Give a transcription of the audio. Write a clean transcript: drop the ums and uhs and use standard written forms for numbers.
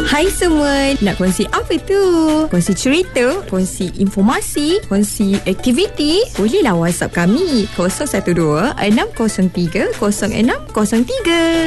Hai semua, nak kongsi apa tu? Kongsi cerita, kongsi informasi, kongsi aktiviti? Bolehlah WhatsApp kami 012 603 0603.